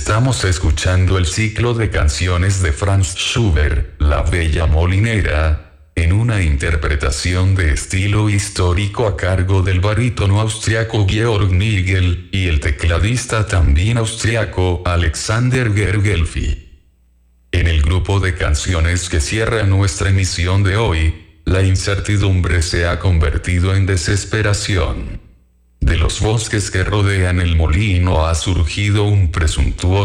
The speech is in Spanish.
Estamos escuchando el ciclo de canciones de Franz Schubert, La Bella Molinera, en una interpretación de estilo histórico a cargo del barítono austriaco Georg Nigel, y el tecladista también austriaco Alexander Gergelfi. En el grupo de canciones que cierra nuestra emisión de hoy, la incertidumbre se ha convertido en desesperación. De los bosques que rodean el molino ha surgido un presuntuoso